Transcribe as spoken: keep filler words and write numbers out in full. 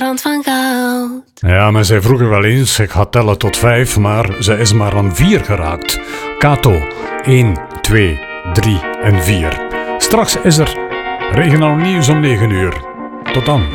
Rand van goud. Ja, men zei vroeger wel eens, ik ga tellen tot vijf, maar ze is maar aan vier geraakt. Kato, één, twee, drie en vier. Straks is er regionaal nieuws om negen uur. Tot dan.